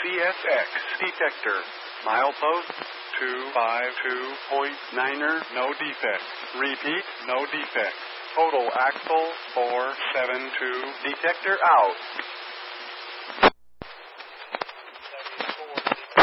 CSX detector. Milepost 252.9er, no defect. Repeat, no defect. Total axle 472. Detector out.